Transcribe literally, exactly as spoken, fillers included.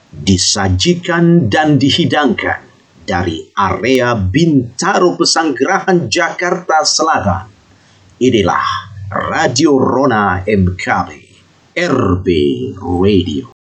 disajikan dan dihidangkan dari area Bintaro Pesanggerahan Jakarta Selatan. Inilah Radio Rona M K B, R B Radio.